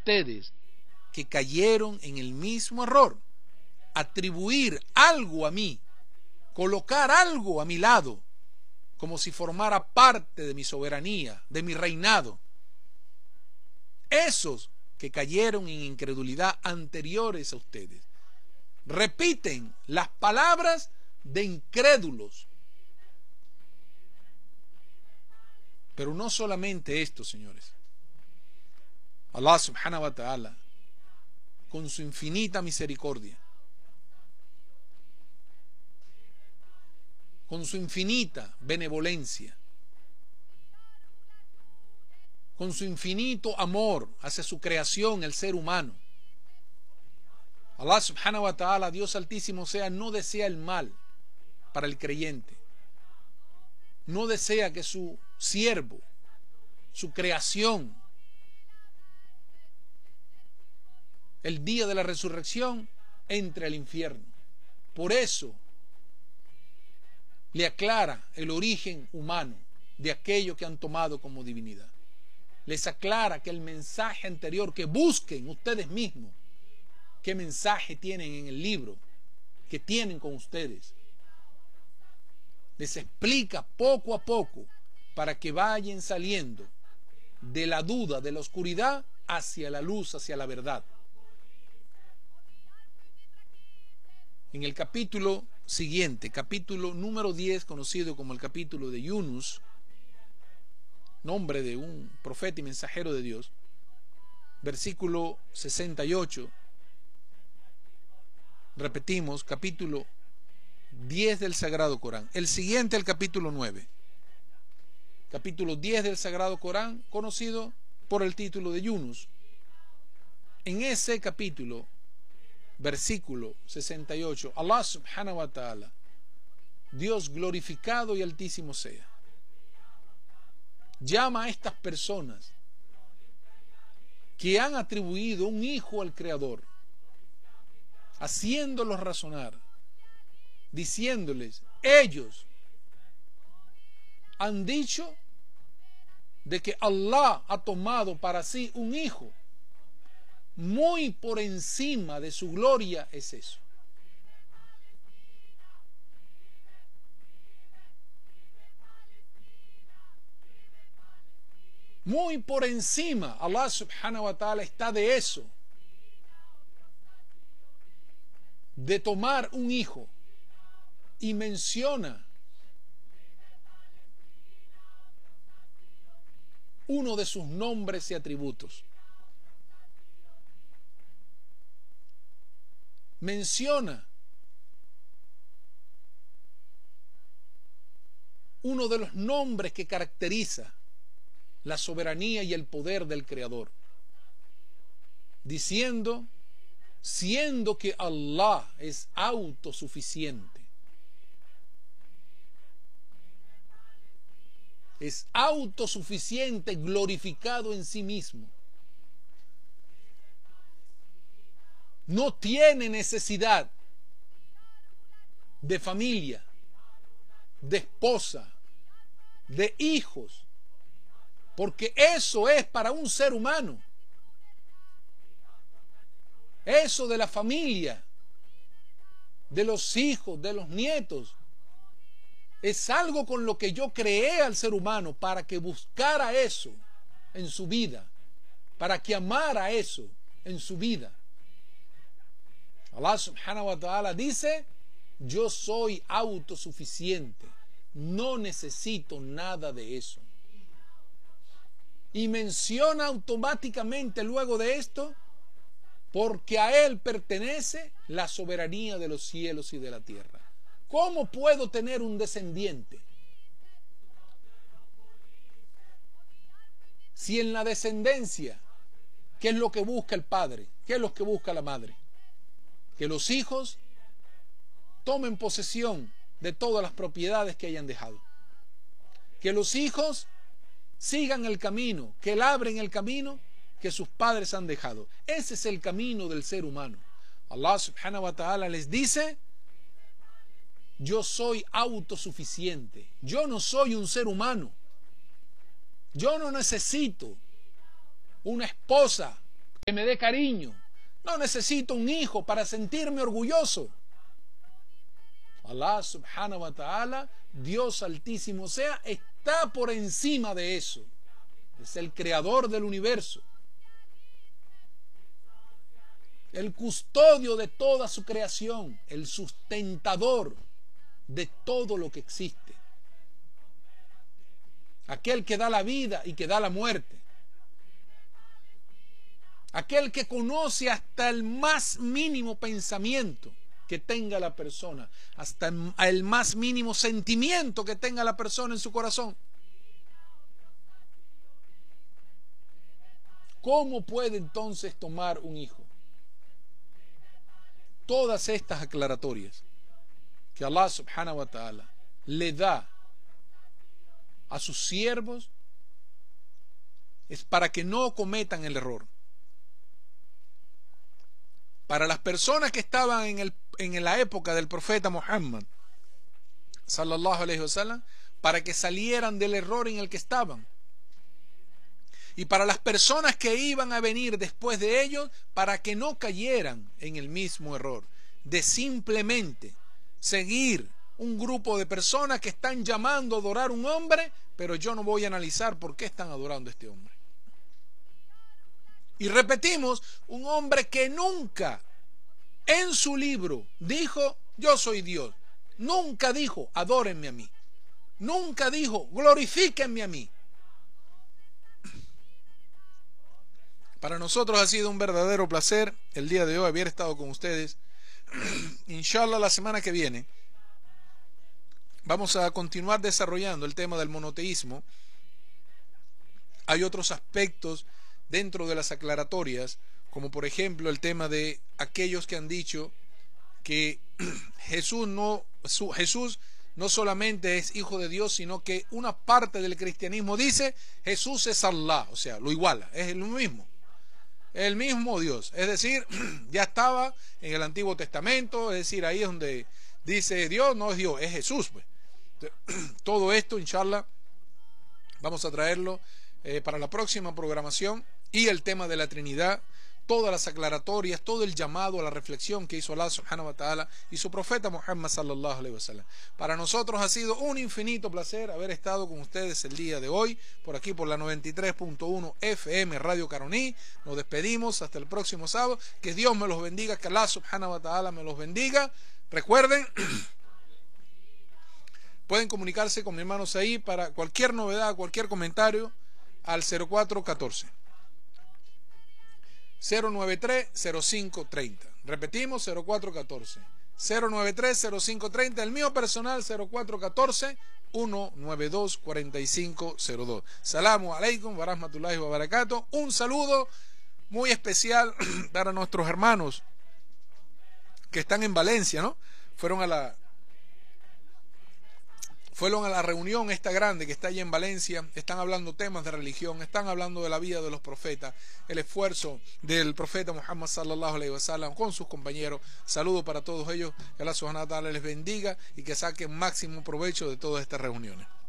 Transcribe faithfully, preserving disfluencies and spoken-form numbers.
ustedes que cayeron en el mismo error, atribuir algo a mí, colocar algo a mi lado, como si formara parte de mi soberanía, de mi reinado. Esos que cayeron en incredulidad anteriores a ustedes repiten las palabras de incrédulos. Pero no solamente esto, señores. Allah subhanahu wa ta'ala, con su infinita misericordia, con su infinita benevolencia, con su infinito amor hacia su creación, el ser humano, Allah subhanahu wa ta'ala, Dios altísimo sea, no desea el mal para el creyente. No desea que su siervo, su creación, el día de la resurrección, entre al infierno. Por eso le aclara el origen humano de aquello que han tomado como divinidad. Les aclara que el mensaje anterior, que busquen ustedes mismos qué mensaje tienen en el libro que tienen con ustedes. Les explica poco a poco para que vayan saliendo de la duda, de la oscuridad, hacia la luz, hacia la verdad. En el capítulo siguiente, capítulo número diez, conocido como el capítulo de Yunus, nombre de un profeta y mensajero de Dios, versículo sesenta y ocho, repetimos, capítulo diez del Sagrado Corán. El siguiente, el capítulo nueve. Capítulo diez del Sagrado Corán, conocido por el título de Yunus. En ese capítulo, versículo sesenta y ocho, Allah subhanahu wa ta'ala, Dios glorificado y altísimo sea, llama a estas personas que han atribuido un hijo al Creador, haciéndolos razonar, diciéndoles, ellos han dicho de que Allah ha tomado para sí un hijo. Muy por encima de su gloria es eso. Muy por encima, Allah subhanahu wa ta'ala está de eso, de tomar un hijo, y menciona uno de sus nombres y atributos. Menciona uno de los nombres que caracteriza la soberanía y el poder del Creador, diciendo, siendo que Allah es autosuficiente, es autosuficiente, glorificado en sí mismo, no tiene necesidad de familia, de esposa, de hijos, porque eso es para un ser humano. Eso de la familia, de los hijos, de los nietos, es algo con lo que yo creé al ser humano para que buscara eso en su vida, para que amara eso en su vida. Allah subhanahu wa ta'ala dice, yo soy autosuficiente, no necesito nada de eso. Y menciona automáticamente luego de esto, porque a Él pertenece la soberanía de los cielos y de la tierra. ¿Cómo puedo tener un descendiente si en la descendencia, qué es lo que busca el padre, qué es lo que busca la madre? Que los hijos tomen posesión de todas las propiedades que hayan dejado, que los hijos sigan el camino, que labren el camino que sus padres han dejado. Ese es el camino del ser humano. Allah subhanahu wa ta'ala les dice, yo soy autosuficiente, yo no soy un ser humano, yo no necesito una esposa que me dé cariño. No necesito un hijo para sentirme orgulloso. Allah subhanahu wa ta'ala, Dios altísimo sea, está por encima de eso. Es el creador del universo, el custodio de toda su creación, el sustentador de todo lo que existe, aquel que da la vida y que da la muerte, aquel que conoce hasta el más mínimo pensamiento que tenga la persona, hasta el más mínimo sentimiento que tenga la persona en su corazón. ¿Cómo puede entonces tomar un hijo? Todas estas aclaratorias que Allah subhanahu wa ta'ala le da a sus siervos es para que no cometan el error. Para las personas que estaban en, el, en la época del profeta Muhammad sallallahu alaihi wasallam, para que salieran del error en el que estaban. Y para las personas que iban a venir después de ellos, para que no cayeran en el mismo error de simplemente seguir un grupo de personas que están llamando a adorar a un hombre, pero yo no voy a analizar por qué están adorando a este hombre. Y repetimos, un hombre que nunca en su libro dijo, yo soy Dios. Nunca dijo, adórenme a mí. Nunca dijo, glorifíquenme a mí. Para nosotros ha sido un verdadero placer el día de hoy haber estado con ustedes. Inshallah, la semana que viene vamos a continuar desarrollando el tema del monoteísmo. Hay otros aspectos dentro de las aclaratorias, como por ejemplo el tema de aquellos que han dicho que Jesús no, su, Jesús no solamente es hijo de Dios, sino que una parte del cristianismo dice Jesús es Allah, o sea, lo iguala, es lo mismo. El mismo Dios, es decir, ya estaba en el Antiguo Testamento, es decir, ahí es donde dice Dios, no es Dios, es Jesús, pues. Todo esto, inshallah, vamos a traerlo eh, para la próxima programación, y el tema de la Trinidad, todas las aclaratorias, todo el llamado a la reflexión que hizo Allah subhanahu wa ta'ala y su profeta Muhammad sallallahu alaihi wasallam. Para nosotros ha sido un infinito placer haber estado con ustedes el día de hoy, por aquí por la noventa y tres punto uno F M Radio Caroní. Nos despedimos hasta el próximo sábado. Que Dios me los bendiga, que Allah subhanahu wa ta'ala me los bendiga. Recuerden, pueden comunicarse con mis hermanos ahí para cualquier novedad, cualquier comentario al cero cuatro uno cuatro cero nueve tres cero cinco tres cero. Repetimos, cero cuatro uno cuatro cero nueve tres cero cinco tres cero. El mío personal, cero cuatro uno cuatro uno nueve dos cuatro cinco cero dos. Salamu alaikum wa rahmatullahi wa barakatuh. Un saludo muy especial para nuestros hermanos que están en Valencia, ¿no? Fueron a la Fueron a la reunión esta grande que está allí en Valencia. Están hablando temas de religión, están hablando de la vida de los profetas, el esfuerzo del profeta Muhammad sallallahu alaihi wasallam con sus compañeros. Saludos para todos ellos, que Allah subhanahu wa ta'ala les bendiga y que saquen máximo provecho de todas estas reuniones.